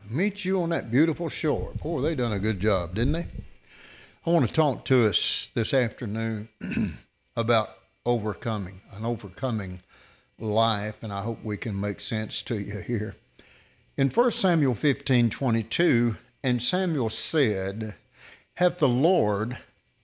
Meet you on that beautiful shore. Boy, they done a good job, didn't they? I want to talk to us this afternoon about an overcoming life, and I hope we can make sense to you here. In 1 Samuel 15:22, and Samuel said, hath the Lord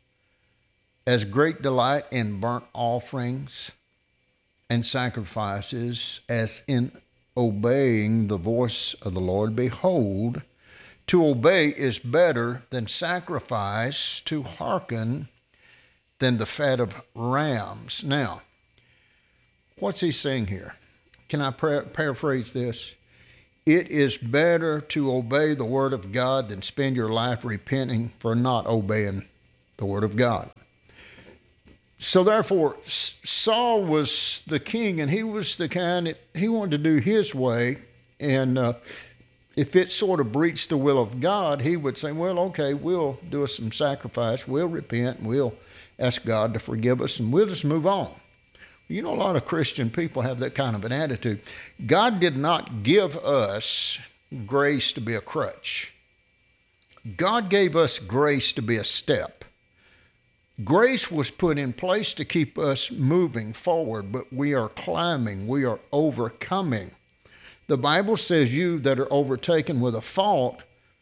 as great delight in burnt offerings and sacrifices as in obeying the voice of the Lord? Behold, to obey is better than sacrifice, to hearken than the fat of rams. Now, what's he saying here? Can I paraphrase this? It is better to obey the word of God than spend your life repenting for not obeying the word of God. So therefore, Saul was the king, and he was the kind that he wanted to do his way. And if it sort of breached the will of God, he would say, well, okay, we'll do some sacrifice, we'll repent, and we'll ask God to forgive us, and we'll just move on. You know, a lot of Christian people have that kind of an attitude. God did not give us grace to be a crutch. God gave us grace to be a step. Grace was put in place to keep us moving forward, but we are climbing, we are overcoming. The Bible says you that are overtaken with a fault,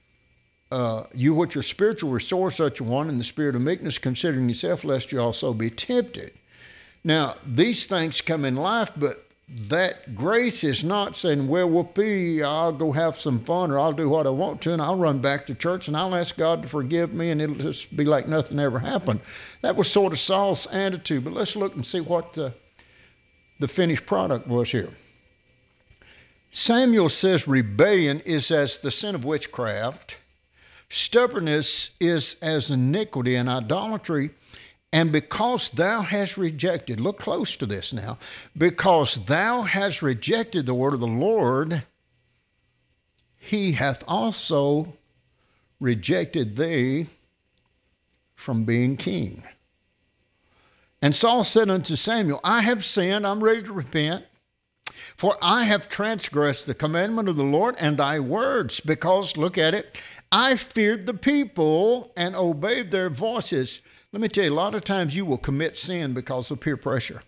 you which are spiritual, restore such a one in the spirit of meekness, considering yourself, lest you also be tempted. Now, these things come in life, but that grace is not saying, well, whoopee, I'll go have some fun, or I'll do what I want to, and I'll run back to church, and I'll ask God to forgive me, and it'll just be like nothing ever happened. That was sort of Saul's attitude, but let's look and see what the finished product was here. Samuel says rebellion is as the sin of witchcraft, stubbornness is as iniquity and idolatry, and because thou hast rejected, look close to this now, because thou hast rejected the word of the Lord, he hath also rejected thee from being king. And Saul said unto Samuel, I have sinned, I'm ready to repent, for I have transgressed the commandment of the Lord and thy words, because, look at it, I feared the people and obeyed their voices. Let me tell you, a lot of times you will commit sin because of peer pressure.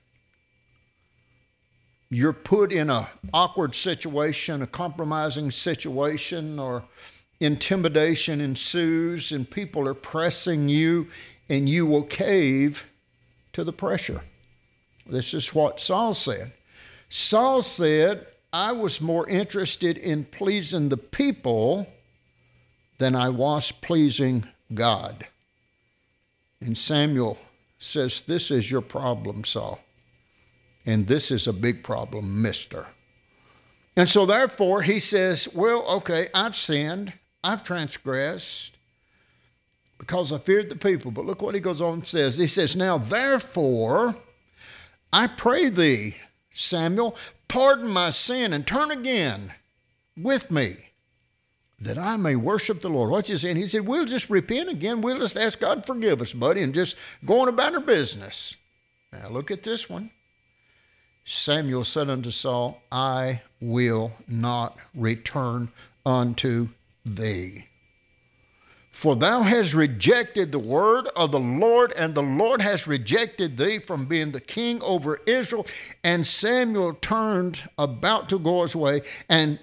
You're put in an awkward situation, a compromising situation, or intimidation ensues, and people are pressing you, and you will cave to the pressure. This is what Saul said. Saul said, I was more interested in pleasing the people than I was pleasing God. And Samuel says, this is your problem, Saul. And this is a big problem, mister. And so therefore he says, well, okay, I've sinned, I've transgressed because I feared the people. But look what he goes on and says. He says, now therefore, I pray thee, Samuel, pardon my sin and turn again with me, that I may worship the Lord. What's he saying? He said, we'll just repent again. We'll just ask God to forgive us, buddy, and just go on about our business. Now look at this one. Samuel said unto Saul, I will not return unto thee. For thou hast rejected the word of the Lord, and the Lord has rejected thee from being the king over Israel. And Samuel turned about to go his way, and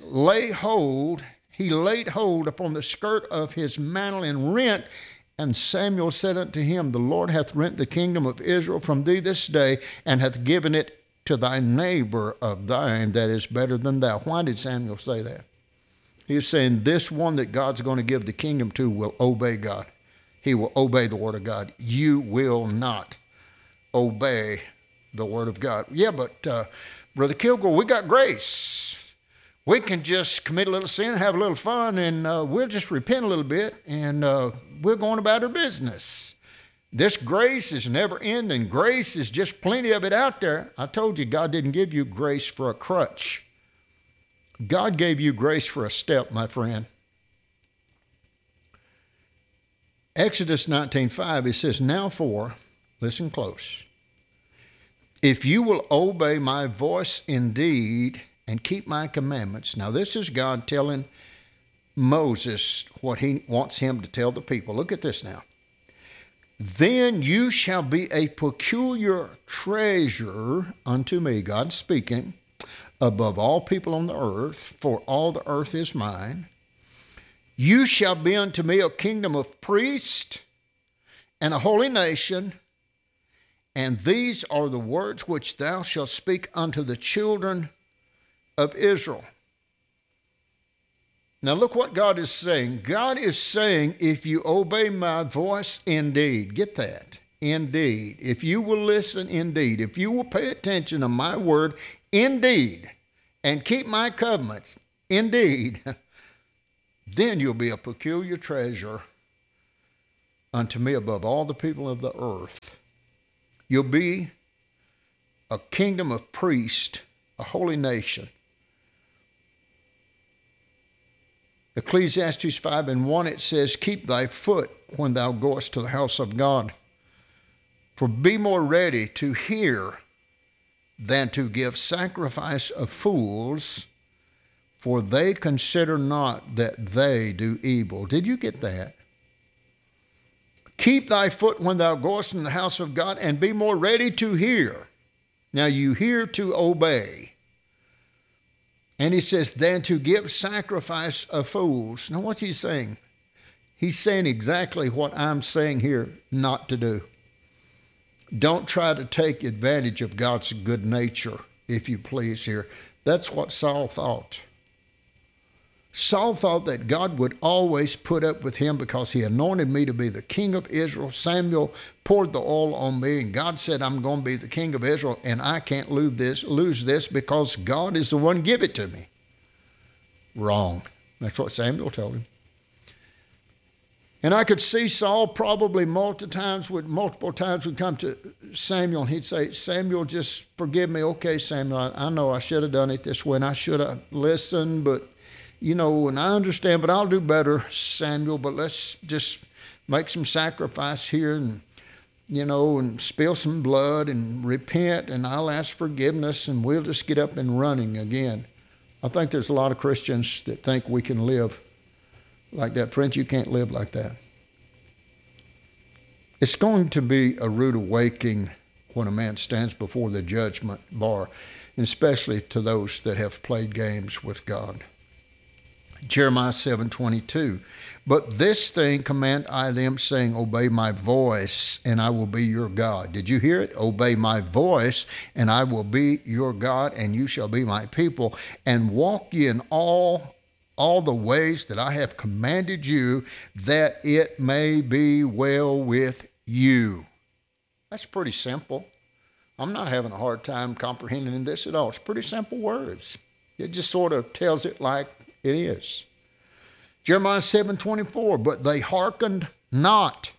he laid hold upon the skirt of his mantle and rent. And Samuel said unto him, the Lord hath rent the kingdom of Israel from thee this day, and hath given it to thy neighbor of thine that is better than thou. Why did Samuel say that? He's saying this one that God's going to give the kingdom to will obey God. He will obey the word of God. You will not obey the word of God. Yeah, but Brother Kilgore, we got grace. We can just commit a little sin, have a little fun, and we'll just repent a little bit, and we're going about our business. This grace is never ending. Grace is just plenty of it out there. I told you God didn't give you grace for a crutch. God gave you grace for a step, my friend. Exodus 19:5, it says, now for, listen close, if you will obey my voice indeed and keep my commandments. Now this is God telling Moses what he wants him to tell the people. Look at this now. Then you shall be a peculiar treasure unto me, God speaking, above all people on the earth, for all the earth is mine. You shall be unto me a kingdom of priests and a holy nation. And these are the words which thou shalt speak unto the children of Israel. Now look what God is saying. God is saying, if you obey my voice indeed, get that, indeed, if you will listen indeed, if you will pay attention to my word indeed, and keep my covenants indeed, then you'll be a peculiar treasure unto me above all the people of the earth. You'll be a kingdom of priests, a holy nation. Ecclesiastes 5:1, it says, keep thy foot when thou goest to the house of God. For be more ready to hear than to give sacrifice of fools, for they consider not that they do evil. Did you get that? Keep thy foot when thou goest in the house of God, and be more ready to hear. Now you hear to obey. And he says, than to give sacrifice of fools. Now what's he saying? He's saying exactly what I'm saying here not to do. Don't try to take advantage of God's good nature, if you please here. That's what Saul thought. Saul thought that God would always put up with him because he anointed me to be the king of Israel. Samuel poured the oil on me, and God said, I'm going to be the king of Israel, and I can't lose this because God is the one give it to me. Wrong. That's what Samuel told him. And I could see Saul probably multiple times would come to Samuel, and he'd say, Samuel, just forgive me. Okay, Samuel, I know I should have done it this way, and I should have listened, but and I understand, but I'll do better, Samuel, but let's just make some sacrifice here and, and spill some blood and repent, and I'll ask forgiveness, and we'll just get up and running again. I think there's a lot of Christians that think we can live like that. Friends, you can't live like that. It's going to be a rude awakening when a man stands before the judgment bar, and especially to those that have played games with God. Jeremiah 7:22, but this thing command I them, saying, obey my voice, and I will be your God. Did you hear it? Obey my voice, and I will be your God, and you shall be my people, and walk ye in all the ways that I have commanded you, that it may be well with you. That's pretty simple. I'm not having a hard time comprehending this at all. It's pretty simple words. It just sort of tells it like it is. Jeremiah 7:24, but they hearkened not,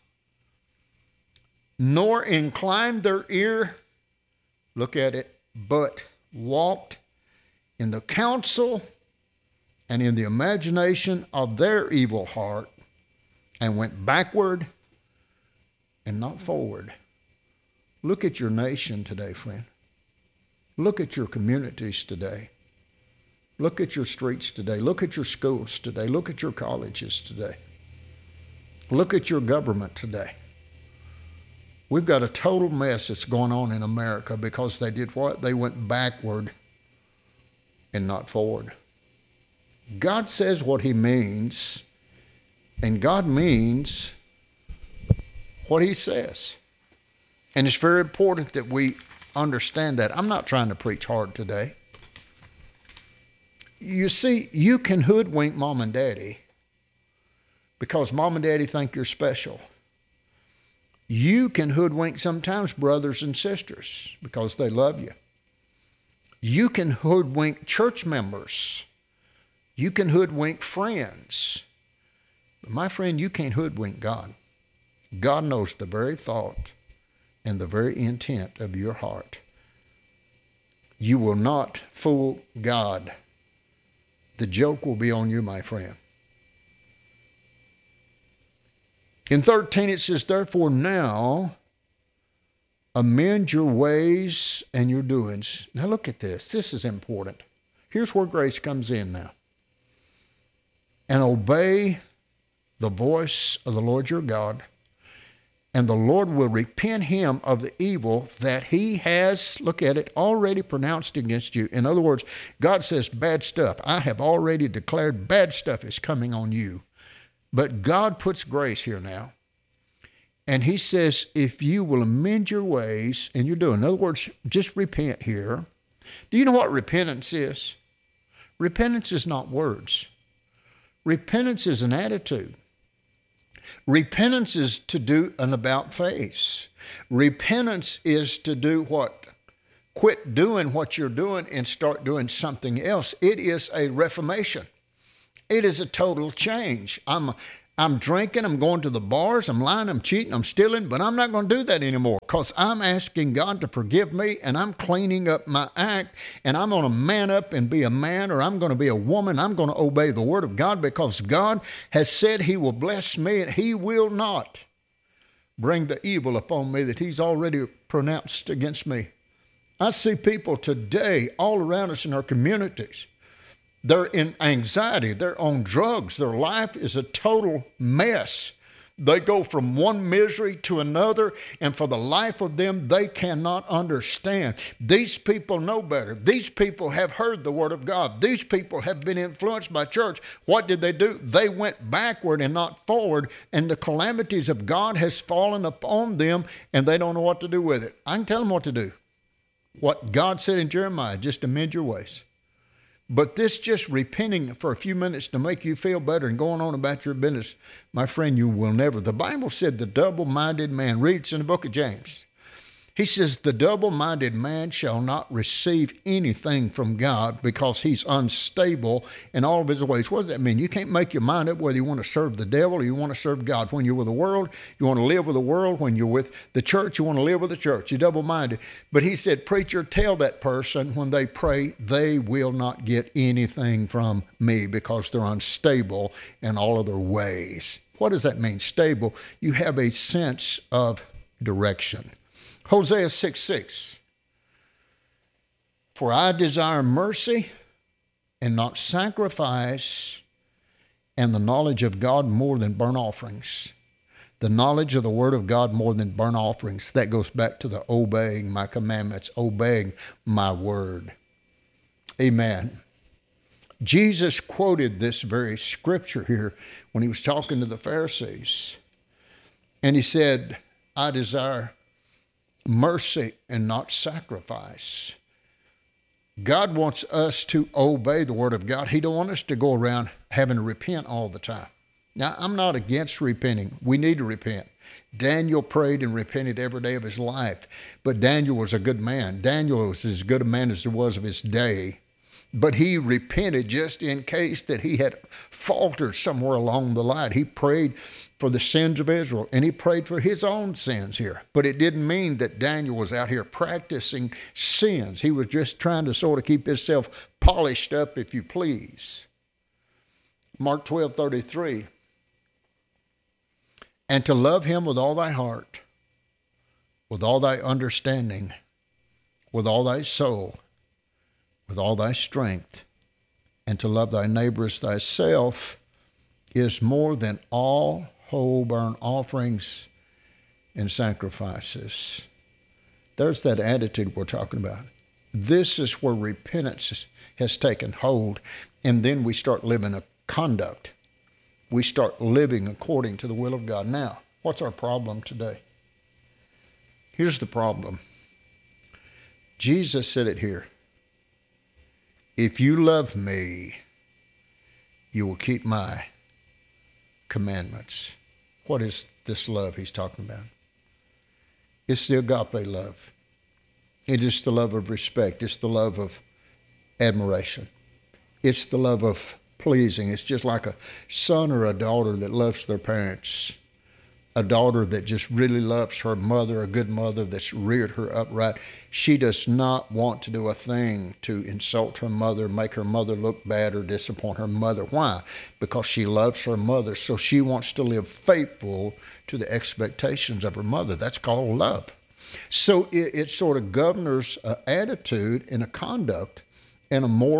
nor inclined their ear, look at it, but walked in the counsel and in the imagination of their evil heart, and went backward and not forward. Look at your nation today, friend. Look at your communities today. Look at your streets today. Look at your schools today. Look at your colleges today. Look at your government today. We've got a total mess that's going on in America because they did what? They went backward and not forward. God says what he means, and God means what he says. And it's very important that we understand that. I'm not trying to preach hard today. You see, you can hoodwink mom and daddy because mom and daddy think you're special. You can hoodwink sometimes brothers and sisters because they love you. You can hoodwink church members. You can hoodwink friends. But my friend, you can't hoodwink God. God knows the very thought and the very intent of your heart. You will not fool God. The joke will be on you, my friend. In 13 it says, therefore now amend your ways and your doings. Now look at this. This is important. Here's where grace comes in now. and obey the voice of the Lord your God, and the Lord will repent him of the evil that he has, look at it, already pronounced against you. In other words, God says bad stuff. I have already declared bad stuff is coming on you. But God puts grace here now. And he says, if you will amend your ways, and you're doing, in other words, just repent here. Do you know what repentance is? Repentance is not words. Repentance is an attitude. Repentance is to do an about face. Repentance is to do what? Quit doing what you're doing and start doing something else. It is a reformation. It is a total change. I'm drinking, I'm going to the bars, I'm lying, I'm cheating, I'm stealing, but I'm not going to do that anymore because I'm asking God to forgive me, and I'm cleaning up my act, and I'm going to man up and be a man, or I'm going to be a woman. I'm going to obey the word of God because God has said he will bless me, and he will not bring the evil upon me that he's already pronounced against me. I see people today all around us in our communities. They're in anxiety. They're on drugs. Their life is a total mess. They go from one misery to another, and for the life of them, they cannot understand. These people know better. These people have heard the word of God. These people have been influenced by church. What did they do? They went backward and not forward, and the calamities of God has fallen upon them, and they don't know what to do with it. I can tell them what to do. What God said in Jeremiah, just amend your ways. But this just repenting for a few minutes to make you feel better and going on about your business, my friend, you will never. The Bible said the double-minded man, reads in the book of James. He says, the double-minded man shall not receive anything from God because he's unstable in all of his ways. What does that mean? You can't make your mind up whether you want to serve the devil or you want to serve God. When you're with the world, you want to live with the world. When you're with the church, you want to live with the church. You're double-minded. But he said, preacher, tell that person when they pray, they will not get anything from me because they're unstable in all of their ways. What does that mean? Stable. You have a sense of direction. Hosea 6:6. For I desire mercy and not sacrifice, and the knowledge of God more than burnt offerings. The knowledge of the word of God more than burnt offerings. That goes back to the obeying my commandments, obeying my word. Amen. Jesus quoted this very scripture here when he was talking to the Pharisees. And he said, I desire mercy and not sacrifice. God wants us to obey the word of God. He don't want us to go around having to repent all the time. Now, I'm not against repenting. We need to repent. Daniel prayed and repented every day of his life. But Daniel was a good man. Daniel was as good a man as there was of his day. But he repented just in case that he had faltered somewhere along the line. He prayed for the sins of Israel, and he prayed for his own sins here. But it didn't mean that Daniel was out here practicing sins. He was just trying to sort of keep himself polished up, if you please. Mark 12:33. And to love him with all thy heart, with all thy understanding, with all thy soul, with all thy strength, and to love thy neighbor as thyself is more than all whole burnt offerings and sacrifices. There's that attitude we're talking about. This is where repentance has taken hold, and then we start living a conduct. We start living according to the will of God. Now, what's our problem today? Here's the problem. Jesus said it here. If you love me, you will keep my commandments. What is this love he's talking about? It's the agape love. It is the love of respect. It's the love of admiration. It's the love of pleasing. It's just like a son or a daughter that loves their parents. A daughter that just really loves her mother, a good mother that's reared her upright. She does not want to do a thing to insult her mother, make her mother look bad, or disappoint her mother. Why? Because she loves her mother, so she wants to live faithful to the expectations of her mother. That's called love. So it sort of governs an attitude and a conduct and a moral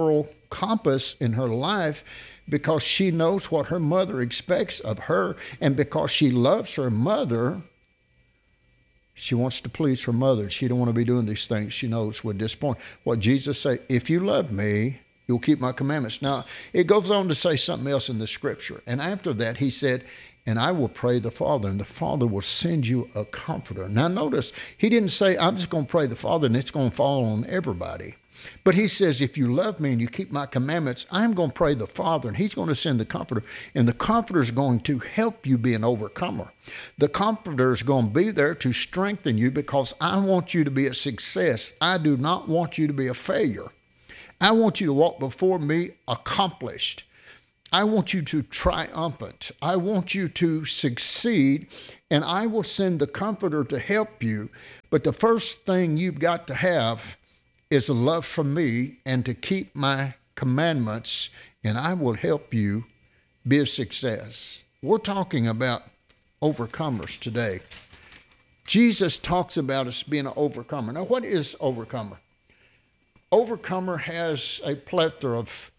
compass in her life because she knows what her mother expects of her. And because she loves her mother, she wants to please her mother. She don't want to be doing these things she knows would disappoint. What Jesus said, if you love me, you'll keep my commandments. Now, it goes on to say something else in the scripture. And after that, he said, and I will pray the Father, and the Father will send you a comforter. Now, notice, he didn't say, I'm just going to pray the Father, and it's going to fall on everybody. But he says, if you love me and you keep my commandments, I'm going to pray the Father, and he's going to send the comforter. And the comforter is going to help you be an overcomer. The comforter is going to be there to strengthen you because I want you to be a success. I do not want you to be a failure. I want you to walk before me accomplished. I want you to triumphant. I want you to succeed, and I will send the comforter to help you. But the first thing you've got to have is a love for me and to keep my commandments, and I will help you be a success. We're talking about overcomers today. Jesus talks about us being an overcomer. Now, what is overcomer? Overcomer has a plethora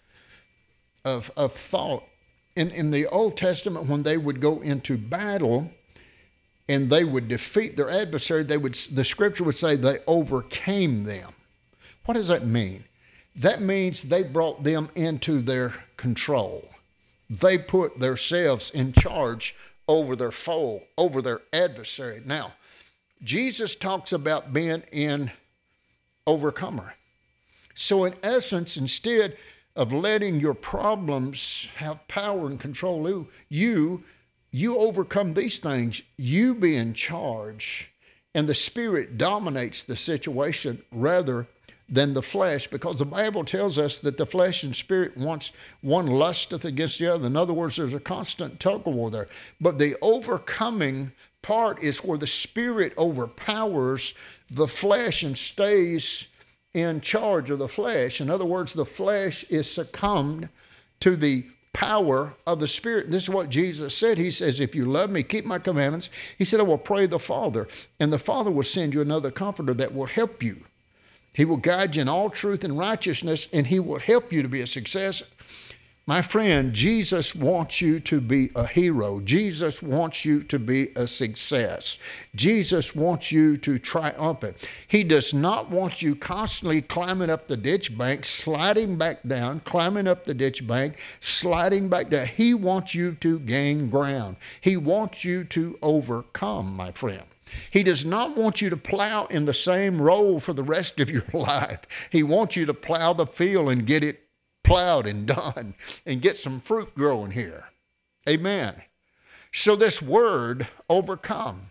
of thought. In the Old Testament, when they would go into battle and they would defeat their adversary, the scripture would say they overcame them. What does that mean? That means they brought them into their control. They put themselves in charge over their foe, over their adversary. Now, Jesus talks about being an overcomer. So in essence, instead of letting your problems have power and control you overcome these things. You be in charge, and the Spirit dominates the situation rather than the flesh, because the Bible tells us that the flesh and spirit one lusteth against the other. In other words, there's a constant tug of war there. But the overcoming part is where the Spirit overpowers the flesh and stays in charge of the flesh. In other words, the flesh is succumbed to the power of the Spirit. And this is what Jesus said. He says, if you love me, keep my commandments. He said, I will pray the Father, and the Father will send you another comforter that will help you. He will guide you in all truth and righteousness, and he will help you to be a success. My friend, Jesus wants you to be a hero. Jesus wants you to be a success. Jesus wants you to triumph. He does not want you constantly climbing up the ditch bank, sliding back down, climbing up the ditch bank, sliding back down. He wants you to gain ground. He wants you to overcome, my friend. He does not want you to plow in the same row for the rest of your life. He wants you to plow the field and get it plowed and done and get some fruit growing here. Amen. So this word, overcome.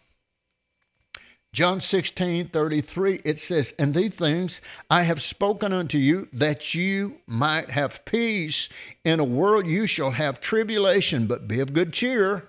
John 16:33, it says, and these things I have spoken unto you, that you might have peace. In a world you shall have tribulation, but be of good cheer.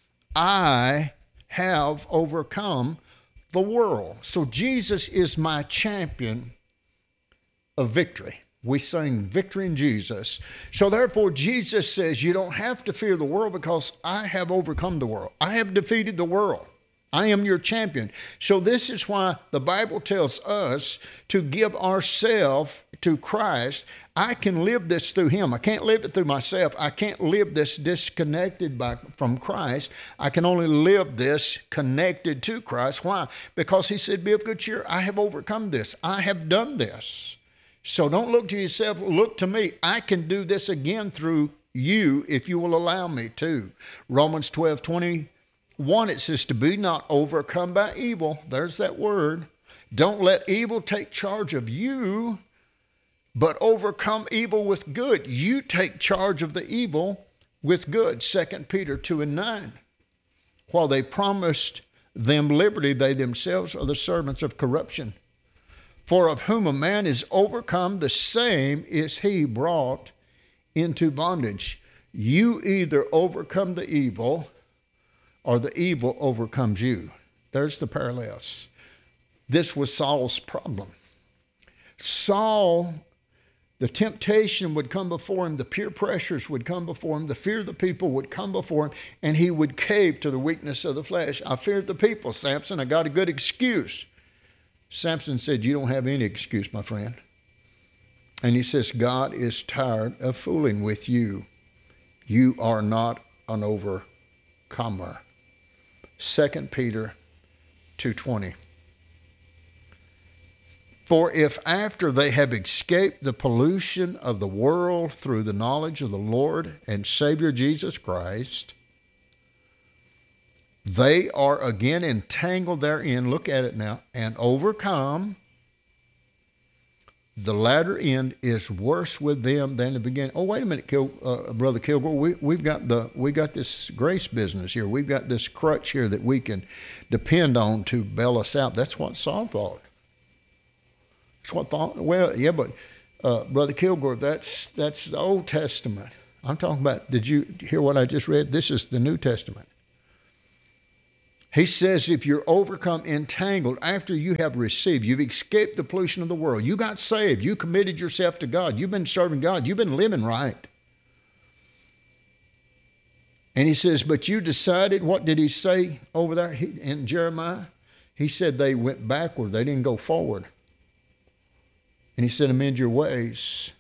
I have overcome the world. So Jesus is my champion of victory. We sing victory in Jesus. So therefore, Jesus says you don't have to fear the world because I have overcome the world. I have defeated the world. I am your champion. So this is why the Bible tells us to give ourselves to Christ. I can live this through him. I can't live it through myself. I can't live this disconnected from Christ. I can only live this connected to Christ. Why? Because he said, be of good cheer. I have overcome this. I have done this. So don't look to yourself, look to me. I can do this again through you if you will allow me to. Romans 12:21, it says to be not overcome by evil. There's that word. Don't let evil take charge of you, but overcome evil with good. You take charge of the evil with good. 2 Peter 2:9. While they promised them liberty, they themselves are the servants of corruption. For of whom a man is overcome, the same is he brought into bondage. You either overcome the evil or the evil overcomes you. There's the parallels. This was Saul's problem. Saul, the temptation would come before him, the peer pressures would come before him, the fear of the people would come before him, and he would cave to the weakness of the flesh. I feared the people, Samson. I got a good excuse. Samson said, you don't have any excuse, my friend. And he says, God is tired of fooling with you. You are not an overcomer. 2 Peter 2:20. For if after they have escaped the pollution of the world through the knowledge of the Lord and Savior Jesus Christ, they are again entangled therein, look at it now, and overcome, the latter end is worse with them than the beginning. Oh, wait a minute, Brother Kilgore. We got this grace business here. We've got this crutch here that we can depend on to bail us out. That's what Saul thought. That's what thought. Well, yeah, but Brother Kilgore, that's the Old Testament. I'm talking about. Did you hear what I just read? This is the New Testament. He says if you're overcome, entangled, after you have received, you've escaped the pollution of the world, you got saved, you committed yourself to God, you've been serving God, you've been living right. And he says, but you decided, what did he say over there in Jeremiah? He said they went backward, they didn't go forward. And he said, amend your ways,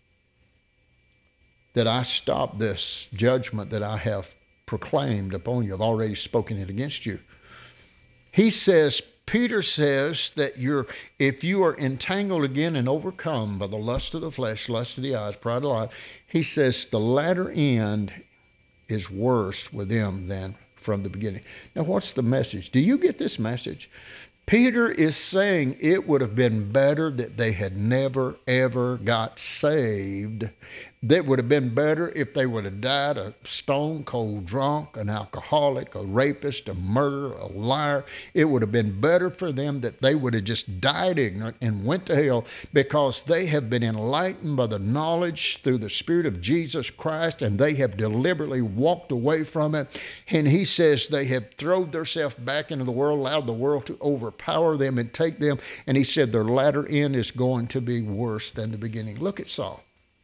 that I stop this judgment that I have proclaimed upon you. I've already spoken it against you. He says, Peter says that if you are entangled again and overcome by the lust of the flesh, lust of the eyes, pride of life, he says the latter end is worse with them than from the beginning. Now, what's the message? Do you get this message? Peter is saying it would have been better that they had never, ever got saved. That would have been better if they would have died a stone cold drunk, an alcoholic, a rapist, a murderer, a liar. It would have been better for them that they would have just died ignorant and went to hell, because they have been enlightened by the knowledge through the Spirit of Jesus Christ, and they have deliberately walked away from it. And he says they have thrown themselves back into the world, allowed the world to overpower them and take them. And he said their latter end is going to be worse than the beginning. Look at Saul.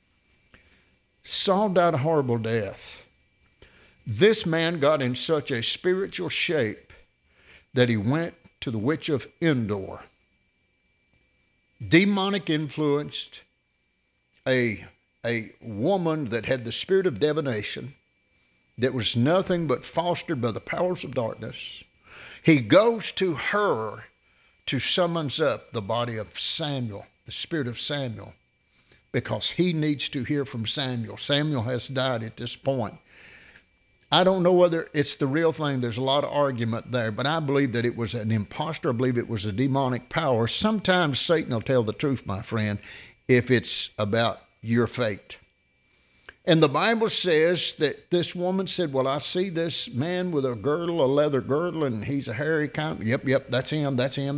Saul died a horrible death. This man got in such a spiritual shape that he went to the witch of Endor. Demonic influenced, a woman that had the spirit of divination, that was nothing but fostered by the powers of darkness. He goes to her to summons up the body of Samuel, the spirit of Samuel, because he needs to hear from Samuel. Samuel has died at this point. I don't know whether it's the real thing. There's a lot of argument there, but I believe that it was an impostor. I believe it was a demonic power. Sometimes Satan will tell the truth, my friend, if it's about your fate. And the Bible says that this woman said, well, I see this man with a girdle, a leather girdle, and he's a hairy kind. Yep, that's him.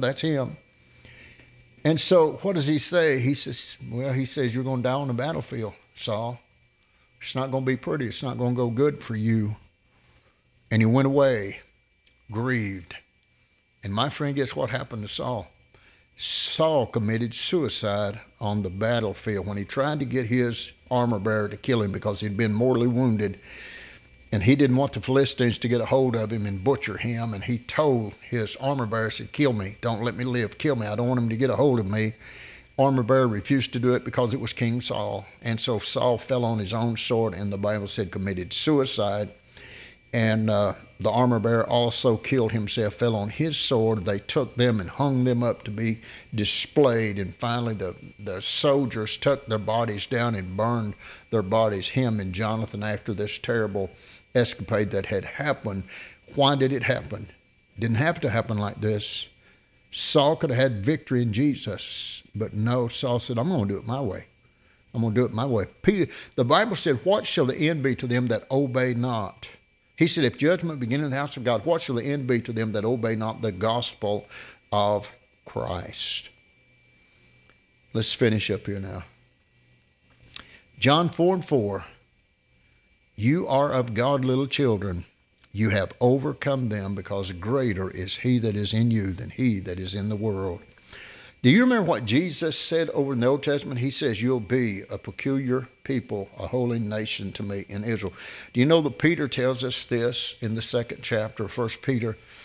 And so what does he say? He says, you're going to die on the battlefield, Saul. It's not going to be pretty. It's not going to go good for you. And he went away, grieved. And my friend, guess what happened to Saul? Saul committed suicide on the battlefield when he tried to get his armor bearer to kill him because he'd been mortally wounded. And he didn't want the Philistines to get a hold of him and butcher him. And he told his armor bearer, said, kill me. Don't let me live. Kill me. I don't want him to get a hold of me. Armor bearer refused to do it because it was King Saul. And so Saul fell on his own sword, and the Bible said committed suicide. And the armor bearer also killed himself, fell on his sword. They took them and hung them up to be displayed. And finally the soldiers took their bodies down and burned their bodies, him and Jonathan, after this terrible escapade that had happened. Why did it happen? Didn't have to happen like this. Saul could have had victory in Jesus, but no, Saul said, I'm going to do it my way. I'm going to do it my way. Peter, the Bible said, what shall the end be to them that obey not? He said, if judgment begin in the house of God, what shall the end be to them that obey not the gospel of Christ? Let's finish up here now. John 4:4. You are of God, little children. You have overcome them, because greater is he that is in you than he that is in the world. Do you remember what Jesus said over in the Old Testament? He says, you'll be a peculiar people, a holy nation to me in Israel. Do you know that Peter tells us this in the 2nd chapter of 1 Peter?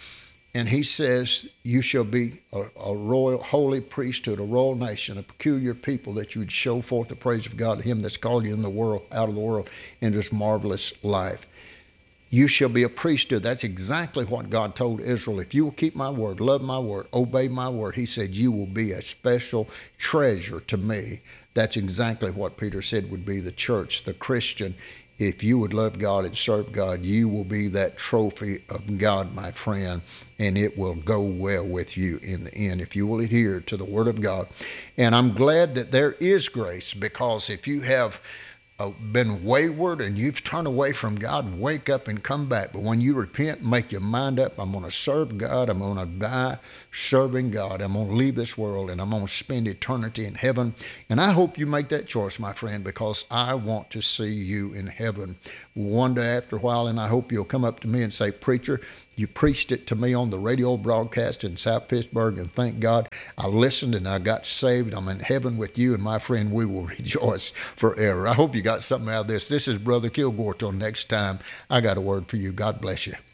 And he says, you shall be a royal, holy priesthood, a royal nation, a peculiar people, that you would show forth the praise of God, him that's called you in the world, out of the world, into this marvelous life. You shall be a priesthood. That's exactly what God told Israel. If you will keep my word, love my word, obey my word, he said, you will be a special treasure to me. That's exactly what Peter said would be the church, the Christian. If you would love God and serve God, you will be that trophy of God, my friend, and it will go well with you in the end if you will adhere to the Word of God. And I'm glad that there is grace, because if you have been wayward and you've turned away from God, wake up and come back. But when you repent, make your mind up, I'm going to serve God, I'm going to die serving God, I'm going to leave this world, and I'm going to spend eternity in heaven. And I hope you make that choice, my friend, because I want to see you in heaven one day after a while. And I hope you'll come up to me and say, preacher, you preached it to me on the radio broadcast in South Pittsburgh, and thank God I listened and I got saved. I'm in heaven with you, and my friend, we will rejoice forever. I hope you got something out of this. This is Brother Kilgore. Till next time, I got a word for you. God bless you.